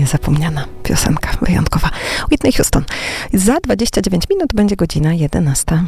niezapomniana piosenka, wyjątkowa. Whitney Houston. Za 29 minut będzie godzina 11.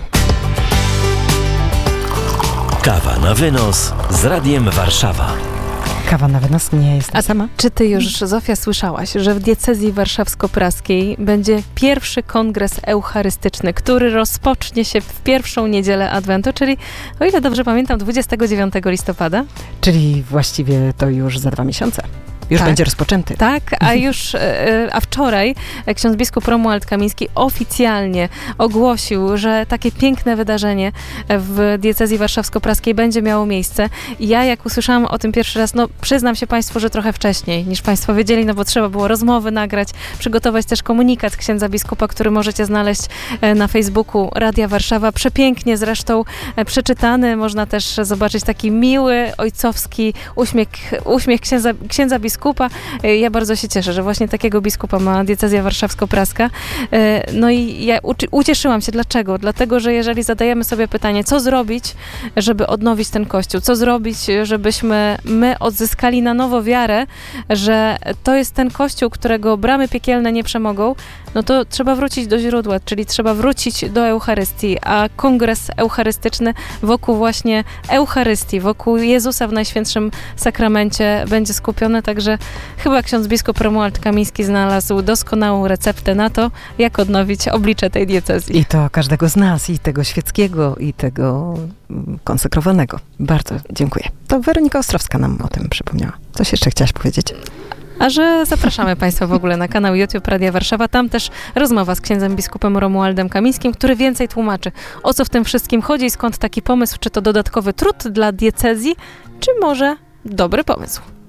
Kawa na wynos z Radiem Warszawa. Kawa na wynos nie jest sama. Czy ty już, Zofia, słyszałaś, że w diecezji warszawsko-praskiej będzie pierwszy kongres eucharystyczny, który rozpocznie się w pierwszą niedzielę Adwentu, czyli, o ile dobrze pamiętam, 29 listopada? Czyli właściwie to już za 2 miesiące. Już będzie rozpoczęty. Tak, a wczoraj ksiądz biskup Romuald Kamiński oficjalnie ogłosił, że takie piękne wydarzenie w diecezji warszawsko-praskiej będzie miało miejsce. I ja, jak usłyszałam o tym pierwszy raz, przyznam się Państwu, że trochę wcześniej niż Państwo wiedzieli, bo trzeba było rozmowy nagrać, przygotować też komunikat księdza biskupa, który możecie znaleźć na Facebooku Radia Warszawa. Przepięknie zresztą przeczytany. Można też zobaczyć taki miły, ojcowski uśmiech księdza biskupa. Ja bardzo się cieszę, że właśnie takiego biskupa ma diecezja warszawsko-praska. No i ja ucieszyłam się. Dlaczego? Dlatego, że jeżeli zadajemy sobie pytanie, co zrobić, żeby odnowić ten Kościół, co zrobić, żebyśmy my odzyskali na nowo wiarę, że to jest ten Kościół, którego bramy piekielne nie przemogą, no to trzeba wrócić do źródła, czyli trzeba wrócić do Eucharystii, a kongres eucharystyczny wokół właśnie Eucharystii, wokół Jezusa w Najświętszym Sakramencie będzie skupiony, także chyba ksiądz biskup Romuald Kamiński znalazł doskonałą receptę na to, jak odnowić oblicze tej diecezji. I to każdego z nas, i tego świeckiego, i tego konsekrowanego. Bardzo dziękuję. To Weronika Ostrowska nam o tym przypomniała. Coś jeszcze chciałaś powiedzieć? A że zapraszamy Państwa w ogóle na kanał YouTube Radia Warszawa. Tam też rozmowa z księdzem biskupem Romualdem Kamińskim, który więcej tłumaczy, o co w tym wszystkim chodzi i skąd taki pomysł, czy to dodatkowy trud dla diecezji, czy może dobry pomysł.